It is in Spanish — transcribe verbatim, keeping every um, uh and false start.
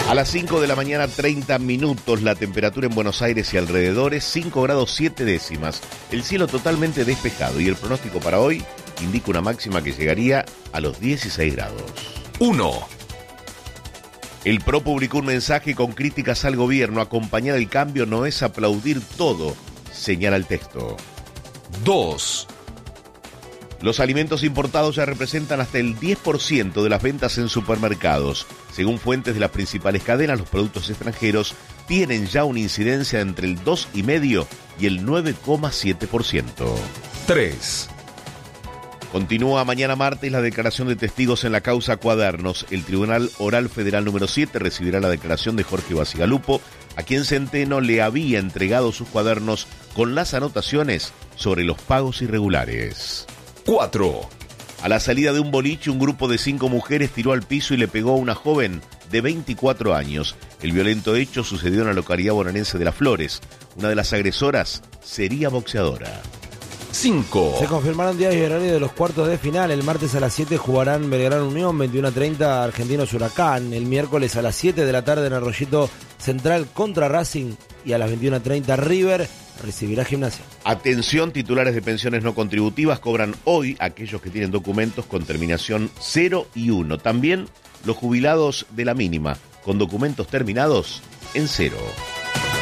A las cinco de la mañana, treinta minutos, la temperatura en Buenos Aires y alrededores, cinco grados siete décimas. El cielo totalmente despejado y el pronóstico para hoy indica una máxima que llegaría a los dieciséis grados. uno. El P R O publicó un mensaje con críticas al gobierno. Acompañar el cambio no es aplaudir todo, señala el texto. dos. Los alimentos importados ya representan hasta el diez por ciento de las ventas en supermercados. Según fuentes de las principales cadenas, los productos extranjeros tienen ya una incidencia entre el dos coma cinco por ciento y el nueve coma siete por ciento. tres. Continúa mañana martes la declaración de testigos en la causa Cuadernos. El Tribunal Oral Federal número siete recibirá la declaración de Jorge Bacigalupo, a quien Centeno le había entregado sus cuadernos con las anotaciones sobre los pagos irregulares. cuatro. A la salida de un boliche, un grupo de cinco mujeres tiró al piso y le pegó a una joven de veinticuatro años. El violento hecho sucedió en la localidad bonaerense de Las Flores. Una de las agresoras sería boxeadora. cinco. Se confirmaron días y horarios de los cuartos de final. El martes a las siete jugarán Belgrano Unión, veintiuno a treinta Argentinos Huracán. El miércoles a las siete de la tarde en Arroyito Central contra Racing. Y a las veintiuno a treinta River recibirá Gimnasia. Atención, titulares de pensiones no contributivas cobran hoy aquellos que tienen documentos con terminación cero y uno. También los jubilados de la mínima con documentos terminados en cero.